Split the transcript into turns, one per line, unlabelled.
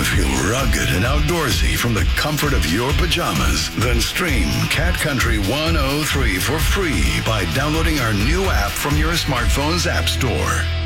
feel rugged and outdoorsy from the comfort of your pajamas? Then stream Cat Country 103 for free by downloading our new app from your smartphone's app store.